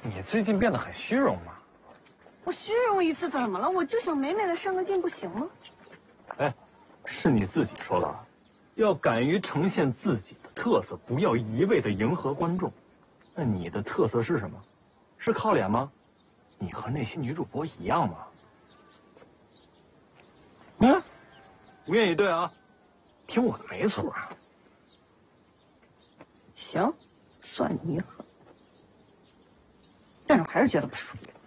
你最近变得很虚荣嘛？ 我虚荣一次怎么了？我就想美美的上个镜，不行吗？ 哎，是你自己说的，要敢于呈现自己的特色，不要一味的迎合观众。那你的特色是什么？是靠脸吗？你和那些女主播一样吗？嗯，无言以对啊，听我的没错啊。 行，算你狠，但是我还是觉得不舒服。